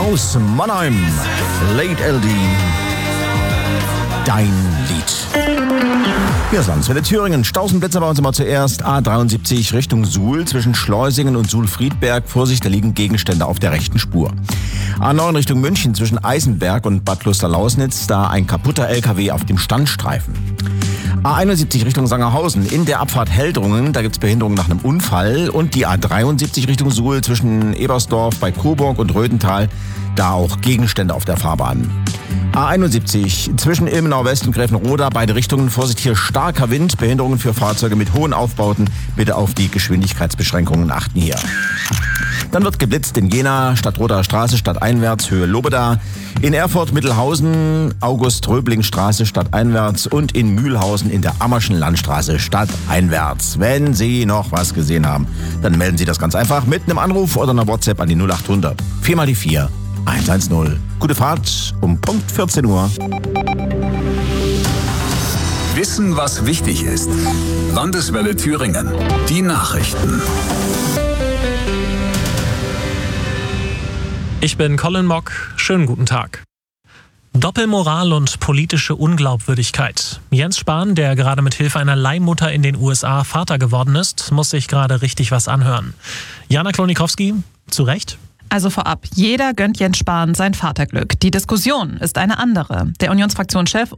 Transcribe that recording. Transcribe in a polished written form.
aus Mannheim. Late LD. Dein Lied. Hier ist Landeswelle Thüringen. Stausenplätze bei uns immer zuerst. A73 Richtung Suhl zwischen Schleusingen und Suhl-Friedberg. Vorsicht, da liegen Gegenstände auf der rechten Spur. A9 Richtung München zwischen Eisenberg und Bad Klosterlausnitz. Da ein kaputter LKW auf dem Standstreifen. A71 Richtung Sangerhausen in der Abfahrt Heldrungen, da gibt's Behinderungen nach einem Unfall. Und die A73 Richtung Suhl zwischen Ebersdorf bei Coburg und Röthental, da auch Gegenstände auf der Fahrbahn. A71 zwischen Ilmenau West und Gräfenroda, beide Richtungen, Vorsicht, hier starker Wind, Behinderungen für Fahrzeuge mit hohen Aufbauten, bitte auf die Geschwindigkeitsbeschränkungen achten hier. Dann wird geblitzt in Jena, Stadtroter Straße, stadteinwärts, Höhe Lobeda. In Erfurt, Mittelhausen, August-Röbling-Straße, stadteinwärts. Und in Mühlhausen in der Ammerschen Landstraße, stadteinwärts. Wenn Sie noch was gesehen haben, dann melden Sie das ganz einfach mit einem Anruf oder einer WhatsApp an die 0800 4 mal die 4 110. Gute Fahrt um Punkt 14 Uhr. Wissen, was wichtig ist. Landeswelle Thüringen. Die Nachrichten. Ich bin Colin Mock. Schönen guten Tag. Doppelmoral und politische Unglaubwürdigkeit. Jens Spahn, der gerade mit Hilfe einer Leihmutter in den USA Vater geworden ist, muss sich gerade richtig was anhören. Jana Klonikowski, zu Recht? Also vorab, jeder gönnt Jens Spahn sein Vaterglück. Die Diskussion ist eine andere. Der Unionsfraktionschef